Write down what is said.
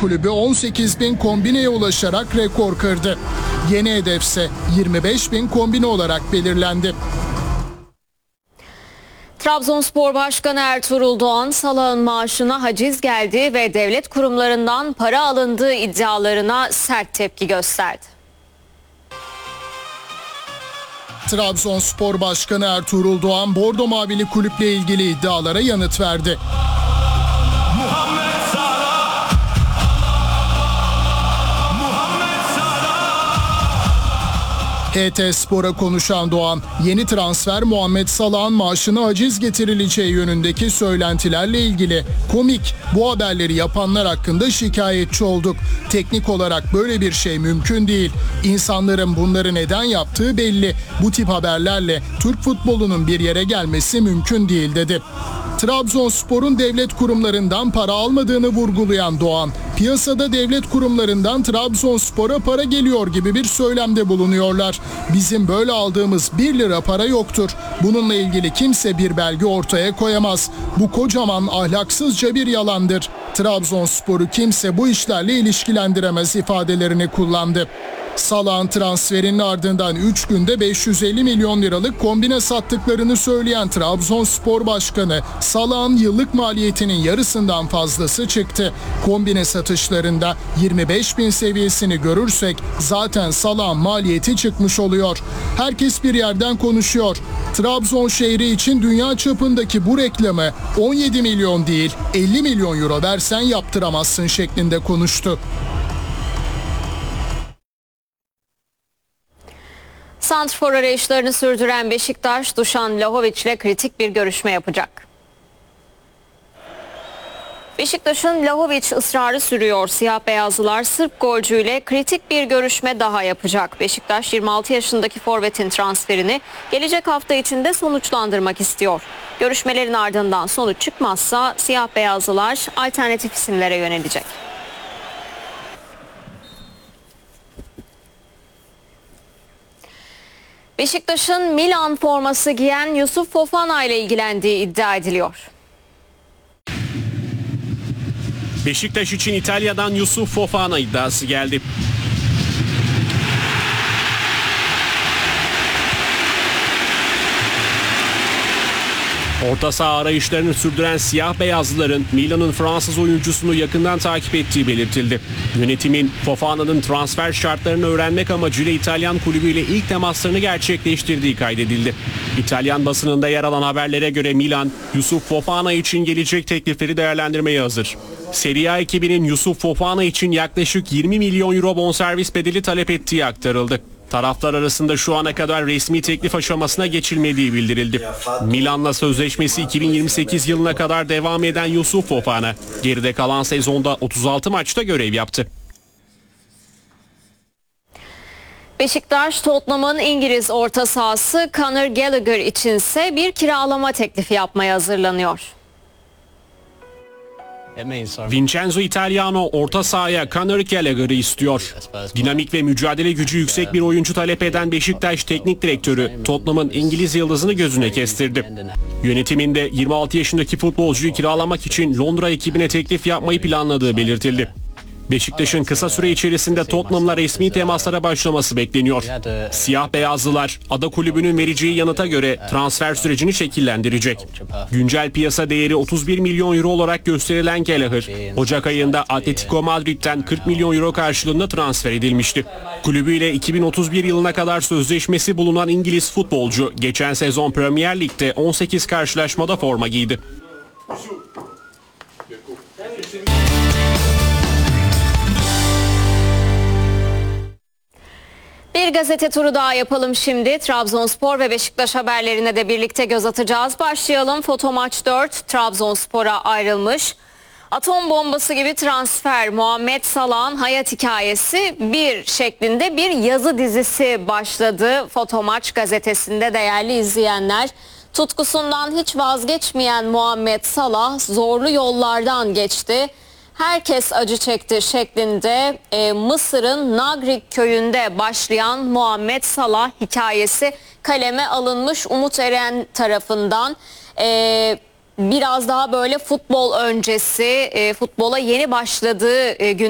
Kulübü 18.000 kombineye ulaşarak rekor kırdı. Yeni hedefse 25.000 kombine olarak belirlendi. Trabzonspor Başkanı Ertuğrul Doğan, Salah'ın maaşına haciz geldi ve devlet kurumlarından para alındığı iddialarına sert tepki gösterdi. Trabzonspor Başkanı Ertuğrul Doğan, Bordo Mavili kulüple ilgili iddialara yanıt verdi. HT Spor'a konuşan Doğan, yeni transfer Muhammed Salah'ın maaşına haciz getirileceği yönündeki söylentilerle ilgili komik, bu haberleri yapanlar hakkında şikayetçi olduk. Teknik olarak böyle bir şey mümkün değil. İnsanların bunları neden yaptığı belli. Bu tip haberlerle Türk futbolunun bir yere gelmesi mümkün değil dedi. Trabzonspor'un devlet kurumlarından para almadığını vurgulayan Doğan, piyasada devlet kurumlarından Trabzonspor'a para geliyor gibi bir söylemde bulunuyorlar. Bizim böyle aldığımız 1 lira para yoktur. Bununla ilgili kimse bir belge ortaya koyamaz. Bu kocaman ahlaksızca bir yalandır. Trabzonspor'u kimse bu işlerle ilişkilendiremez ifadelerini kullandı. Salah'ın transferinin ardından 3 günde 550 milyon liralık kombine sattıklarını söyleyen Trabzonspor Başkanı, Salah'ın yıllık maliyetinin yarısından fazlası çıktı. Kombine satışlarında 25.000 seviyesini görürsek zaten Salah'ın maliyeti çıkmış oluyor. Herkes bir yerden konuşuyor. Trabzon şehri için dünya çapındaki bu reklamı 17 milyon değil 50 milyon euro versen yaptıramazsın şeklinde konuştu. Santrfor arayışlarını sürdüren Beşiktaş, Dušan Vlahović ile kritik bir görüşme yapacak. Beşiktaş'ın Vlahović ısrarı sürüyor. Siyah beyazlılar Sırp golcüyle kritik bir görüşme daha yapacak. Beşiktaş 26 yaşındaki forvetin transferini gelecek hafta içinde sonuçlandırmak istiyor. Görüşmelerin ardından sonuç çıkmazsa siyah beyazlılar alternatif isimlere yönelecek. Beşiktaş'ın Milan forması giyen Yusuf Fofana ile ilgilendiği iddia ediliyor. Beşiktaş için İtalya'dan Yusuf Fofana iddiası geldi. Orta saha arayışlarını sürdüren siyah beyazlıların Milan'ın Fransız oyuncusunu yakından takip ettiği belirtildi. Yönetimin Fofana'nın transfer şartlarını öğrenmek amacıyla İtalyan kulübüyle ilk temaslarını gerçekleştirdiği kaydedildi. İtalyan basınında yer alan haberlere göre Milan, Yusuf Fofana için gelecek teklifleri değerlendirmeye hazır. Serie A ekibinin Yusuf Fofana için yaklaşık 20 milyon euro bonservis bedeli talep ettiği aktarıldı. Taraflar arasında şu ana kadar resmi teklif aşamasına geçilmediği bildirildi. Milan'la sözleşmesi 2028 yılına kadar devam eden Yusuf Fofana, geride kalan sezonda 36 maçta görev yaptı. Beşiktaş, Tottenham'ın İngiliz orta sahası Conor Gallagher içinse bir kiralama teklifi yapmaya hazırlanıyor. Vincenzo Italiano orta sahaya Conor Gallagher'ı istiyor. Dinamik ve mücadele gücü yüksek bir oyuncu talep eden Beşiktaş Teknik Direktörü Tottenham'ın İngiliz yıldızını gözüne kestirdi. Yönetiminde 26 yaşındaki futbolcuyu kiralamak için Londra ekibine teklif yapmayı planladığı belirtildi. Beşiktaş'ın kısa süre içerisinde Tottenham'la resmi temaslara başlaması bekleniyor. Siyah beyazlılar ada kulübünün vereceği yanıta göre transfer sürecini şekillendirecek. Güncel piyasa değeri 31 milyon euro olarak gösterilen Gallagher, Ocak ayında Atletico Madrid'den 40 milyon euro karşılığında transfer edilmişti. Kulübüyle 2031 yılına kadar sözleşmesi bulunan İngiliz futbolcu geçen sezon Premier Lig'de 18 karşılaşmada forma giydi. Bir gazete turu daha yapalım şimdi. Trabzonspor ve Beşiktaş haberlerine de birlikte göz atacağız. Başlayalım. Fotomaç 4 Trabzonspor'a ayrılmış. Atom bombası gibi transfer, Muhammed Salah'ın hayat hikayesi bir şeklinde bir yazı dizisi başladı. Fotomaç gazetesinde değerli izleyenler. Tutkusundan hiç vazgeçmeyen Muhammed Salah zorlu yollardan geçti. Herkes acı çekti şeklinde Mısır'ın Nagrik köyünde başlayan Muhammed Salah hikayesi kaleme alınmış. Umut Eren tarafından biraz daha böyle futbol öncesi, futbola yeni başladığı gün